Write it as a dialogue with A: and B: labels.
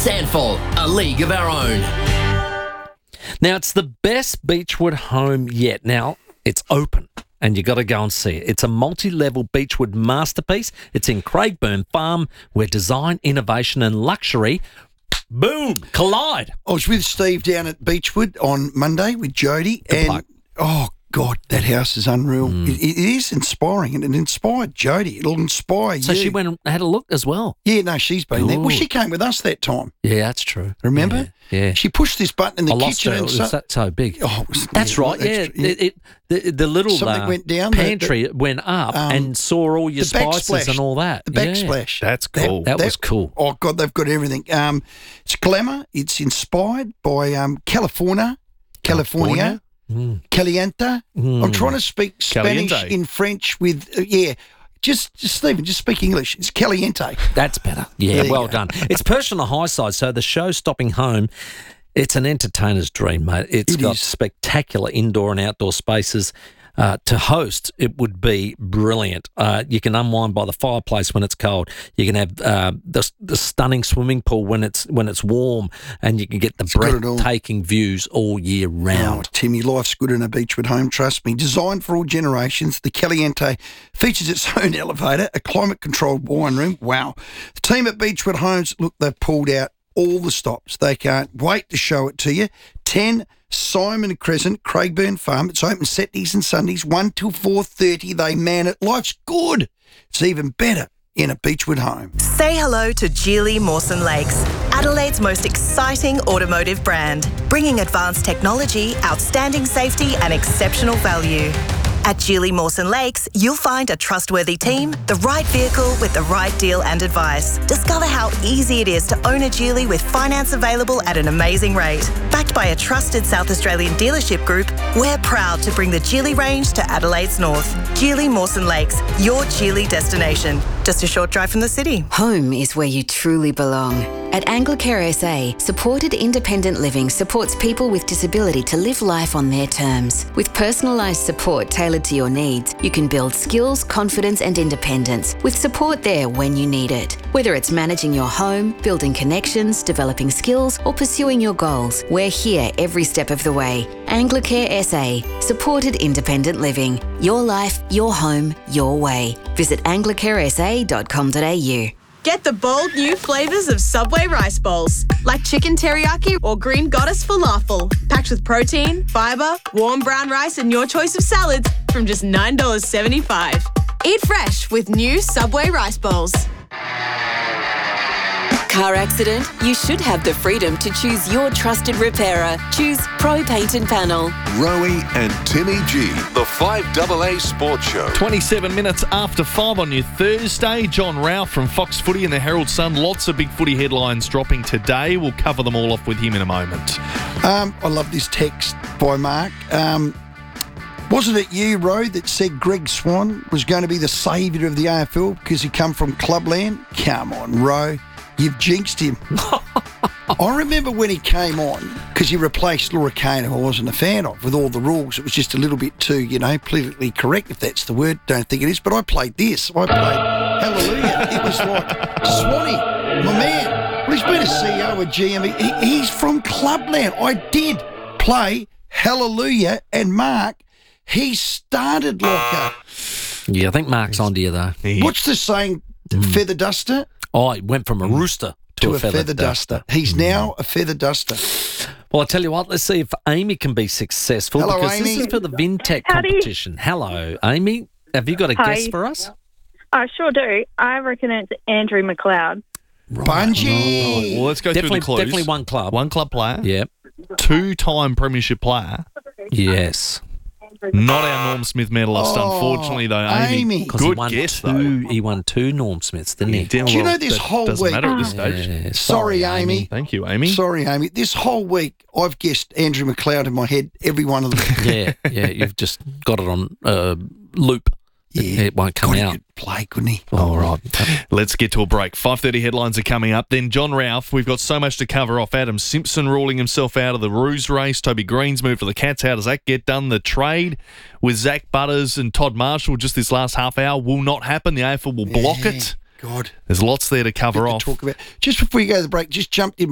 A: Sandfall, a league of our own.
B: Now, it's the best Beechwood home yet. Now, it's open and you got to go and see it. It's a multi-level Beechwood masterpiece. It's in Craigburn Farm, where design, innovation and luxury, boom, collide.
C: I was with Steve down at Beechwood on Monday with Jody, and oh God, that house is unreal. It is inspiring, and it inspired Jody. It'll inspire you.
B: So she went and had a look as well.
C: Yeah, no, she's been there. Well,
B: Ooh.
C: she came with us that time.
B: Yeah, that's true.
C: Remember?
B: Yeah.
C: She pushed this button in the
B: I lost
C: kitchen
B: her.
C: and
B: It was that so big.
C: Oh,
B: That's right. Yeah, the little
C: Something went down.
B: pantry went up and saw all your
C: the backsplash,
B: spices and all that.
C: The
B: Yeah.
C: backsplash.
D: That's cool.
B: That was cool.
C: Oh God, they've got everything. It's glamour. It's inspired by California. Caliente. I'm trying to speak Spanish
D: Caliente.
C: in French with Just Stephen, just speak English. It's caliente.
B: That's better. Yeah,
C: There
B: well
C: you go.
B: done. It's perched on the high side, so the show stopping home, it's an entertainer's dream, mate. It's got spectacular indoor and outdoor spaces. To host, it would be brilliant. You can unwind by the fireplace when it's cold. You can have the stunning swimming pool when it's warm, and you can get the
C: got it all.
B: breathtaking views all year
C: Oh,
B: round.
C: Timmy, life's good in a Beechwood home, trust me. Designed for all generations, the Caliente features its own elevator, a climate-controlled wine room. Wow. The team at Beechwood Homes, look, they've pulled out all the stops. They can't wait to show it to you. 10 Simon Crescent, Craigburn Farm. It's open Saturdays and Sundays, 1 till 4:30. They man it. Life's good. It's even better in a Beechwood home.
E: Say hello to Geely Mawson Lakes, Adelaide's most exciting automotive brand, bringing advanced technology, outstanding safety and exceptional value. At Geely Mawson Lakes, you'll find a trustworthy team, the right vehicle with the right deal and advice. Discover how easy it is to own a Geely with finance available at an amazing rate. Backed by a trusted South Australian dealership group, we're proud to bring the Geely range to Adelaide's north. Geely Mawson Lakes, your Geely destination. Just a short drive from the city.
F: Home is where you truly belong. At Anglicare SA, supported independent living supports people with disability to live life on their terms. With personalised support tailored to your needs, you can build skills, confidence and independence, with support there when you need it. Whether it's managing your home, building connections, developing skills or pursuing your goals, we're here every step of the way. Anglicare SA, supported independent living. Your life, your home, your way. Visit anglicaresa.com.au.
G: Get the bold new flavours of Subway rice bowls, like chicken teriyaki or green goddess falafel, packed with protein, fibre, warm brown rice and your choice of salads from just $9.75. Eat fresh with new Subway rice bowls.
H: Car accident? You should have the freedom to choose your trusted repairer. Choose Pro Paint and Panel.
I: Rowie and Timmy G, the 5AA Sports Show.
D: 27 minutes after 5 on your Thursday. John Ralph from Fox Footy and the Herald Sun. Lots of big footy headlines dropping today. We'll cover them all off with him in a moment.
C: I love this text by Mark. Wasn't it you, Ro, that said Greg Swan was going to be the saviour of the AFL because he come from Clubland? Come on, Ro. You've jinxed him. I remember when he came on, because he replaced Laura Kane, who I wasn't a fan of, with all the rules. It was just a little bit too, politically correct, if that's the word. Don't think it is. But I played this. I played Hallelujah. It was like, Swanee, my man. Well, he's been a CEO at GM. He's from Clubland. I did play Hallelujah. And Mark, he started like a...
B: Yeah, I think Mark's onto you, though.
C: What's the saying? Feather duster?
B: Oh, he went from a rooster to a feather duster.
C: He's now a feather duster.
B: Well, I tell you what, let's see if Amy can be successful.
C: Hello,
B: because
C: Amy.
B: this is for the VinTech competition. Hello, Amy. Have you got a guess for us?
J: I sure do. I reckon it's Andrew McLeod.
C: Bungie.
D: Well, let's go through the clues.
B: Definitely one club.
D: One club player.
B: Yep.
D: Two-time premiership player.
B: Yes.
D: Not our Norm Smith medalist, unfortunately, though, Amy. Good guess, though.
B: He won 2 Norm Smiths, didn't he?
C: Do you know this whole
D: doesn't
C: week...
D: matter at this stage.
B: Yeah,
C: Sorry, Amy.
D: Thank you, Amy.
C: Sorry, Amy. This whole week, I've guessed Andrew McLeod in my head, every one of them.
B: Yeah, you've just got it on loop.
C: Yeah.
B: It won't come
C: God, he
B: out.
C: could play, couldn't he?
B: All right.
D: Let's get to a break. 5:30 headlines are coming up. Then John Ralph, we've got so much to cover off. Adam Simpson ruling himself out of the Roos race. Toby Green's moved to the Cats. How does that get done? The trade with Zach Butters and Todd Marshall just this last half hour will not happen. The AFL will block it.
C: God.
D: There's lots there to cover off.
C: Talk about. Just before you go to the break, just jumped in